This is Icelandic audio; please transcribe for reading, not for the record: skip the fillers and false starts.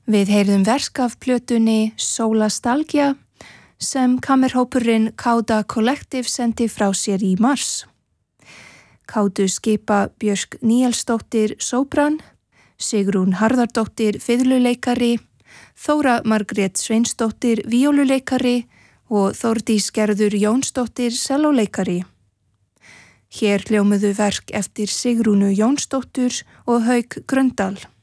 Við heyrðum verk af plötunni Solastalgia sem kammerhópurinn Káda Collective sendi frá sér í mars. Kádu skipa Björk Níelsdóttir sópran, Sigrún Harðardóttir fiðluleikari, Þóra Margrét Sveinsdóttir víóluleikari og Þórdís Gerður Jónsdóttir sellóleikari. Hér hljómuðu verk eftir Sigrúnu Jónsdóttur og Hauk Gröndal.